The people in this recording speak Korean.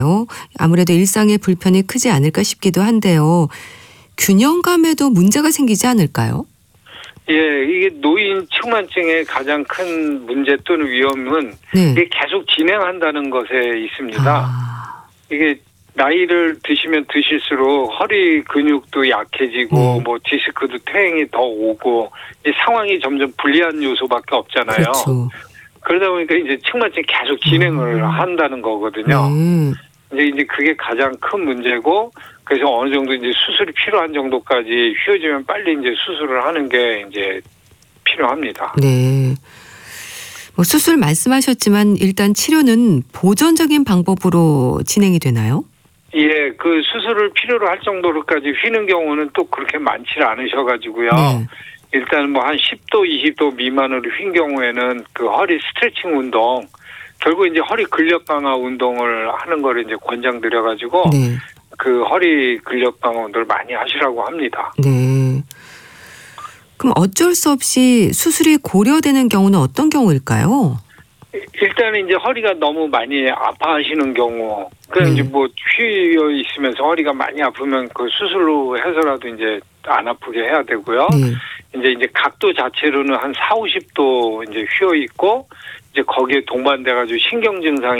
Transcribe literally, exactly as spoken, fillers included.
아무래도 일상의 불편이 크지 않을까 싶기도 한데요. 균형감에도 문제가 생기지 않을까요? 예, 이게 노인 측만증의 가장 큰 문제 또는 위험은 네. 이게 계속 진행한다는 것에 있습니다. 아, 이게 나이를 드시면 드실수록 허리 근육도 약해지고 네. 뭐 디스크도 퇴행이 더 오고 이 상황이 점점 불리한 요소밖에 없잖아요. 그렇죠. 그러다 보니까 이제 측만증이 계속 진행을 음. 한다는 거거든요. 네. 이제 이제 그게 가장 큰 문제고, 그래서 어느 정도 이제 수술이 필요한 정도까지 휘어지면 빨리 이제 수술을 하는 게 이제 필요합니다. 네. 뭐 수술 말씀하셨지만 일단 치료는 보존적인 방법으로 진행이 되나요? 예, 그 수술을 필요로 할 정도로까지 휘는 경우는 또 그렇게 많지 않으셔가지고요. 네. 일단 뭐 한 십 도, 이십 도 미만으로 휜 경우에는 그 허리 스트레칭 운동, 결국 이제 허리 근력 강화 운동을 하는 거를 이제 권장드려가지고 네. 그 허리 근력 강화 운동을 많이 하시라고 합니다. 네. 그럼 어쩔 수 없이 수술이 고려되는 경우는 어떤 경우일까요? 일단은 이제 허리가 너무 많이 아파하시는 경우, 그 네. 이제 뭐 휘어 있으면서 허리가 많이 아프면 그 수술로 해서라도 이제 안 아프게 해야 되고요. 네. 이제 이제 각도 자체로는 한 사오십 도 이제 휘어 있고 이제 거기에 동반돼 가지고 신경 증상이